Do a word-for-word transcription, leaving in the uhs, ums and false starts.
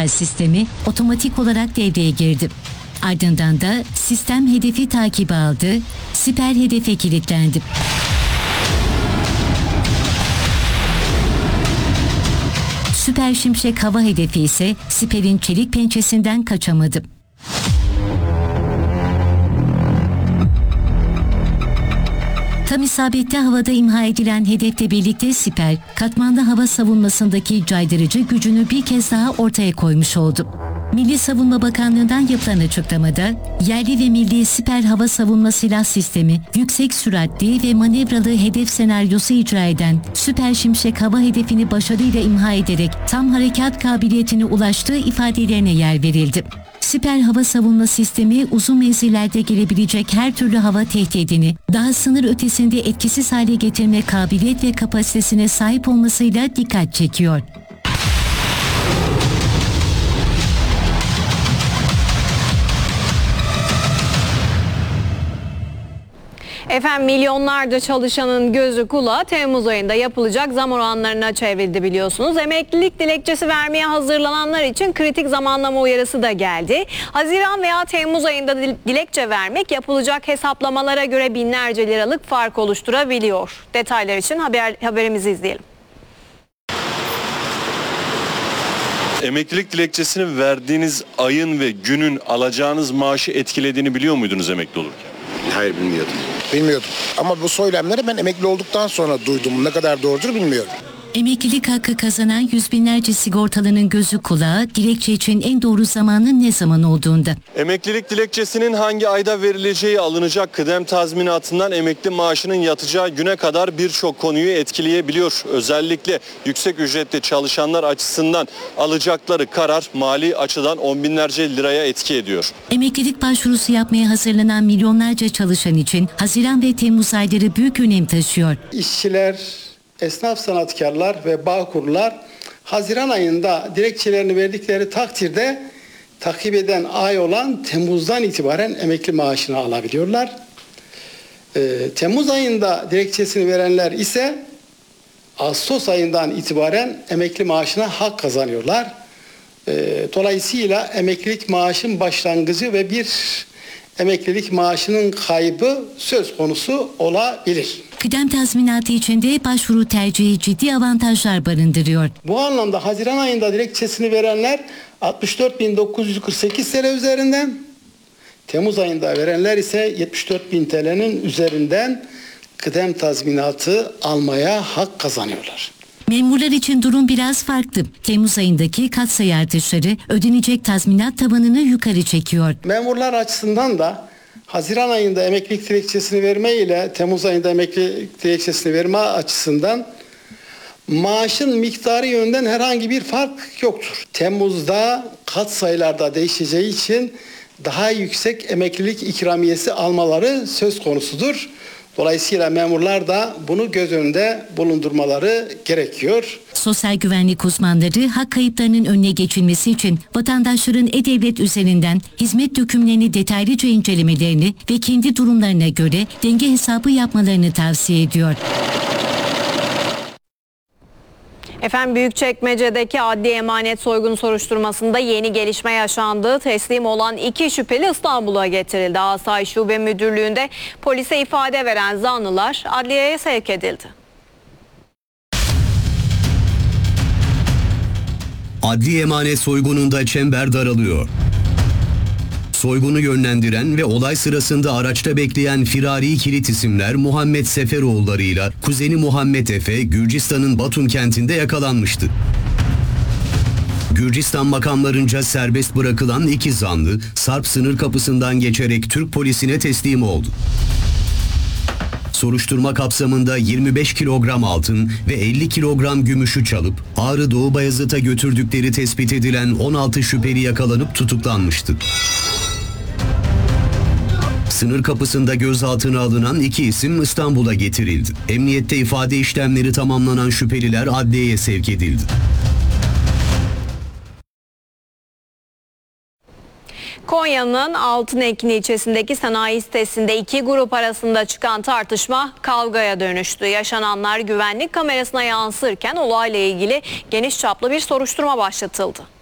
sinyal sistemi otomatik olarak devreye girdi. Ardından da sistem hedefi takibe aldı, siper hedefe kilitlendi. Süper Şimşek hava hedefi ise siperin çelik pençesinden kaçamadı. Tam isabette havada imha edilen hedefle birlikte siper, katmanlı hava savunmasındaki caydırıcı gücünü bir kez daha ortaya koymuş oldu. Milli Savunma Bakanlığı'ndan yapılan açıklamada, yerli ve milli siper hava savunma silah sistemi, yüksek süratli ve manevralı hedef senaryosu icra eden Süper Şimşek hava hedefini başarıyla imha ederek tam harekat kabiliyetine ulaştığı ifadelerine yer verildi. Siper hava savunma sistemi uzun menzillerde gelebilecek her türlü hava tehdidini daha sınır ötesinde etkisiz hale getirme kabiliyet ve kapasitesine sahip olmasıyla dikkat çekiyor. Efendim milyonlarca çalışanın gözü kulağı Temmuz ayında yapılacak zam oranlarına çevrildi biliyorsunuz. Emeklilik dilekçesi vermeye hazırlananlar için kritik zamanlama uyarısı da geldi. Haziran veya Temmuz ayında dilekçe vermek yapılacak hesaplamalara göre binlerce liralık fark oluşturabiliyor. Detaylar için haber, haberimizi izleyelim. Emeklilik dilekçesini verdiğiniz ayın ve günün alacağınız maaşı etkilediğini biliyor muydunuz emekli olurken? Hayır, bilmiyordum. Bilmiyordum. Ama bu söylemleri ben emekli olduktan sonra duydum. Ne kadar doğrudur bilmiyorum. Emeklilik hakkı kazanan yüz binlerce sigortalının gözü kulağı dilekçe için en doğru zamanın ne zaman olduğunda. Emeklilik dilekçesinin hangi ayda verileceği, alınacak kıdem tazminatından emekli maaşının yatacağı güne kadar birçok konuyu etkileyebiliyor. Özellikle yüksek ücretli çalışanlar açısından alacakları karar mali açıdan on binlerce liraya etki ediyor. Emeklilik başvurusu yapmaya hazırlanan milyonlarca çalışan için Haziran ve Temmuz ayları büyük önem taşıyor. İşçiler, esnaf sanatkarlar ve bağkurlar Haziran ayında dilekçelerini verdikleri takdirde takip eden ay olan Temmuz'dan itibaren emekli maaşını alabiliyorlar. Ee, Temmuz ayında dilekçesini verenler ise Ağustos ayından itibaren emekli maaşına hak kazanıyorlar. Ee, dolayısıyla emeklilik maaşın başlangıcı ve bir emeklilik maaşının kaybı söz konusu olabilir. Kıdem tazminatı içinde başvuru tercihi ciddi avantajlar barındırıyor. Bu anlamda Haziran ayında dilekçesini verenler altmış dört bin dokuz yüz kırk sekiz T L üzerinden, Temmuz ayında verenler ise yetmiş dört bin T L'nin üzerinden kıdem tazminatı almaya hak kazanıyorlar. Memurlar için durum biraz farklı. Temmuz ayındaki katsayı artışları ödenecek tazminat tavanını yukarı çekiyor. Memurlar açısından da Haziran ayında emeklilik dilekçesini verme ile Temmuz ayında emeklilik dilekçesini verme açısından maaşın miktarı yönünden herhangi bir fark yoktur. Temmuz'da katsayılarda değişeceği için daha yüksek emeklilik ikramiyesi almaları söz konusudur. Dolayısıyla memurlar da bunu göz önünde bulundurmaları gerekiyor. Sosyal güvenlik uzmanları hak kayıplarının önüne geçilmesi için vatandaşların E-Devlet üzerinden hizmet dökümlerini detaylıca incelemelerini ve kendi durumlarına göre denge hesabı yapmalarını tavsiye ediyor. Efendim Büyükçekmece'deki adli emanet soygunu soruşturmasında yeni gelişme yaşandı. Teslim olan iki şüpheli İstanbul'a getirildi. Asayiş Şube Müdürlüğü'nde polise ifade veren zanlılar adliyeye sevk edildi. Adli emanet soygununda çember daralıyor. Soygunu yönlendiren ve olay sırasında araçta bekleyen firari kilit isimler Muhammed Seferoğulları'yla kuzeni Muhammed Efe, Gürcistan'ın Batum kentinde yakalanmıştı. Gürcistan makamlarınca serbest bırakılan iki zanlı, Sarp sınır kapısından geçerek Türk polisine teslim oldu. Soruşturma kapsamında yirmi beş kilogram altın ve elli kilogram gümüşü çalıp Ağrı Doğu Bayazıt'a götürdükleri tespit edilen on altı şüpheli yakalanıp tutuklanmıştı. Sınır kapısında gözaltına alınan iki isim İstanbul'a getirildi. Emniyette ifade işlemleri tamamlanan şüpheliler adliyeye sevk edildi. Konya'nın Altınekin ilçesindeki sanayi sitesinde iki grup arasında çıkan tartışma kavgaya dönüştü. Yaşananlar güvenlik kamerasına yansırken olayla ilgili geniş çaplı bir soruşturma başlatıldı.